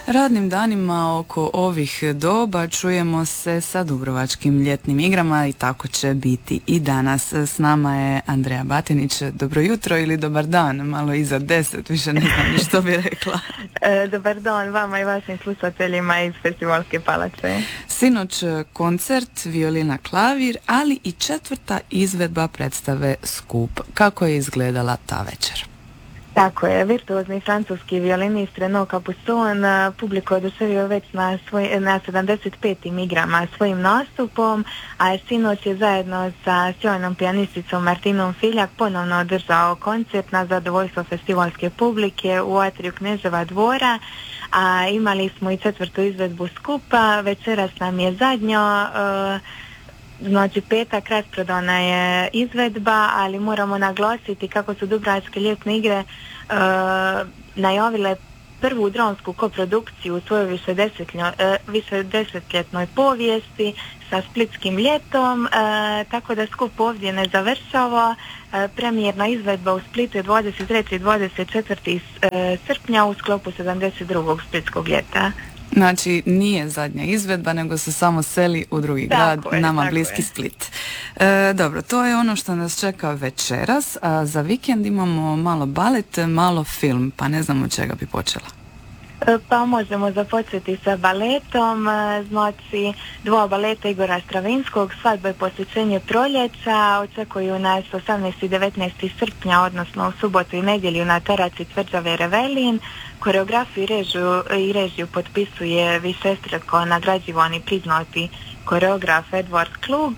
Radnim danima oko ovih doba čujemo se sa Dubrovačkim ljetnim igrama i tako će biti i danas. S nama je Andreja Batinić. Dobro jutro ili dobar dan, malo iza 10, više ne znam ni što bi rekla. Dobar dan vama i vašim slušateljima iz Festivalske palače. Sinoć koncert, violina, klavir, ali i 4. izvedba predstave Skup. Kako je izgledala ta večer? Tako je, virtuozni francuski violinist Renaud Capuçon publiku oduševio već na 75. igrama svojim nastupom, a sinoć je zajedno sa sjajnom pijanisticom Martinom Filjak ponovno održao koncert na zadovoljstvo festivalske publike u atriju Kneževa dvora, a imali smo i 4. izvedbu Skupa. Večeras nam je zadnja, znači petak rasprodana je izvedba, ali moramo naglasiti kako su Dubrovačke ljetne igre najavile prvu dramsku koprodukciju u svojoj višedesetljetnoj povijesti sa Splitskim ljetom, tako da Skup ovdje ne završava. Premijerna izvedba u Splitu je 23. i 24. srpnja u sklopu 72. Splitskog ljeta. Znači, nije zadnja izvedba, nego se samo seli u drugi grad, nama bliski Split. Dobro, to je ono što nas čeka večeras, a za vikend imamo malo balet, malo film, pa ne znam od čega bi počela. Pa možemo započeti sa baletom, znači 2 baleta Igora Stravinskog, Svadba i posjećenje proljeća, očekuju nas 18. i 19. srpnja, odnosno u subotu i nedjelju na teraci Tvrđave Revelin. Koreografiju i režiju potpisuje višestruko nagrađivani priznati koreograf Edvard Klug,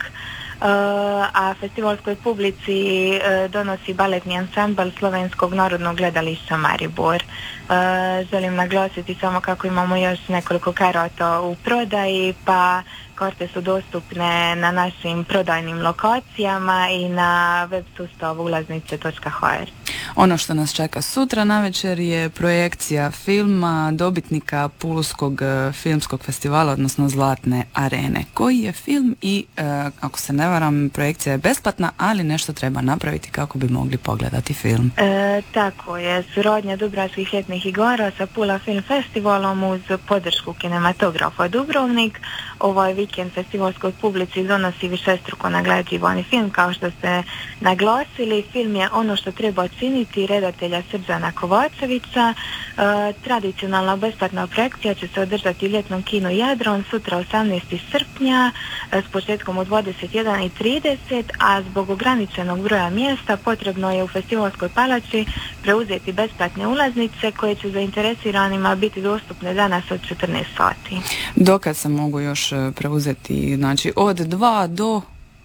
a festivalskoj publici donosi baletni ansambl Slovenskog narodnog gledališta Maribor. Želim naglasiti samo kako imamo još nekoliko karata u prodaji, pa karte su dostupne na našim prodajnim lokacijama i na web sustavu ulaznice.hr. Ono što nas čeka sutra navečer je projekcija filma dobitnika Pulskog filmskog festivala, odnosno Zlatne arene. Koji je film i, ako se ne varam, projekcija je besplatna, ali nešto treba napraviti kako bi mogli pogledati film. Tako je, suradnja Dubrovačkih ljetnih igara sa Pula Film Festivalom uz podršku kinematografa Dubrovnik. Ovaj vikend festivalskoj publici donosi višestruko nagrađivani film, kao što ste naglasili. Film je Ono što treba činiti redatelja Srđana Kovačevića. Tradicionalna besplatna projekcija će se održati u ljetnom kinu Jadron sutra 18. srpnja s početkom u 21:30, a zbog ograničenog broja mjesta potrebno je u Festivalskoj palači preuzeti besplatne ulaznice koje će zainteresiranima biti dostupne danas od 14 sati. Dokad se mogu još preuzeti, znači od 2 do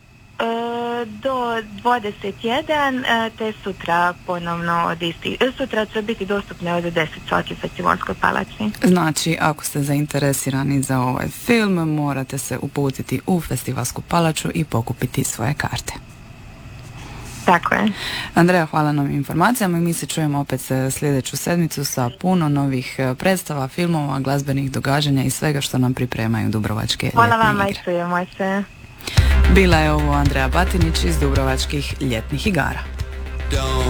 21, te sutra ponovno sutra će biti dostupne od 10 sati u Festivalskoj palači. Znači, ako ste zainteresirani za ovaj film, morate se uputiti u Festivalsku palaču i pokupiti svoje karte. Tako je. Andreja, hvala na informacijama i mi se čujemo opet sljedeću sedmicu sa puno novih predstava, filmova, glazbenih događanja i svega što nam pripremaju Dubrovačke ljetne igre. Hvala vama i čujemo se. Bila je ovo Andreja Batinić iz Dubrovačkih ljetnih igara.